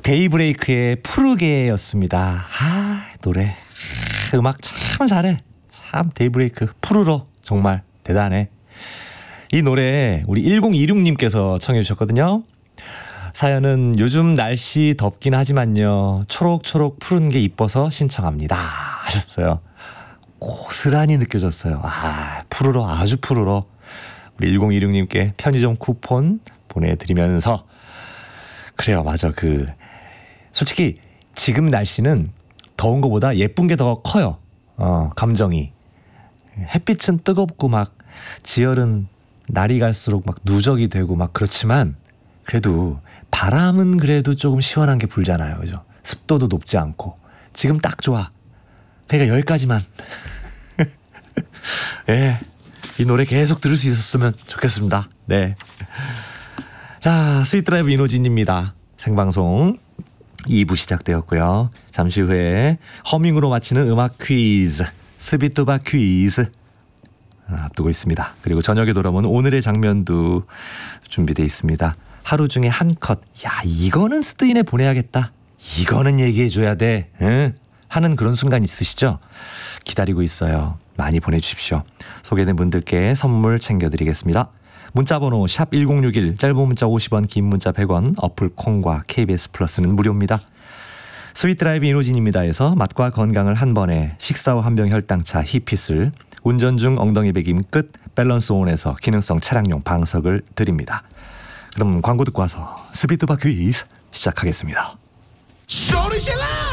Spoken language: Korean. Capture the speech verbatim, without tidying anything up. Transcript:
데이브레이크의 푸르게였습니다. 아, 노래 아, 음악 참 잘해. 참 데이브레이크 푸르러 정말 대단해. 이 노래 우리 일공이육님께서 청해 주셨거든요. 사연은 요즘 날씨 덥긴 하지만요, 초록초록 푸른 게 이뻐서 신청합니다 하셨어요. 고스란히 느껴졌어요. 아, 푸르러 아주 푸르러. 우리 일공이육님께 편의점 쿠폰 보내드리면서, 그래요, 맞아. 그 솔직히 지금 날씨는 더운 것보다 예쁜 게 더 커요. 어, 감정이. 햇빛은 뜨겁고 막 지열은 날이 갈수록 막 누적이 되고 막 그렇지만, 그래도 바람은 그래도 조금 시원한 게 불잖아요. 그죠? 습도도 높지 않고. 지금 딱 좋아. 그러니까 여기까지만. 예, 이 노래 계속 들을 수 있었으면 좋겠습니다. 네. 자, 스윗드라이브 이노진입니다. 생방송 이 부 시작되었고요. 잠시 후에 허밍으로 마치는 음악 퀴즈, 스비뚜바 퀴즈 앞두고 있습니다. 그리고 저녁에 돌아오는 오늘의 장면도 준비되어 있습니다. 하루 중에 한 컷, 야 이거는 스트인에 보내야겠다, 이거는 얘기해줘야 돼, 응? 하는 그런 순간 있으시죠? 기다리고 있어요. 많이 보내주십시오. 소개된 분들께 선물 챙겨드리겠습니다. 문자번호 샵 일공육일, 짧은 문자 오십 원, 긴 문자 백 원, 어플 콩과 케이비에스 플러스는 무료입니다. 스윗드라이브 이노진입니다에서 맛과 건강을 한 번에, 식사 후 한 병 혈당차 히핏을, 운전 중 엉덩이 베김 끝 밸런스 온에서 기능성 차량용 방석을 드립니다. 그럼 광고 듣고 와서 스비뚜바 퀴즈 시작하겠습니다. 소리 질러!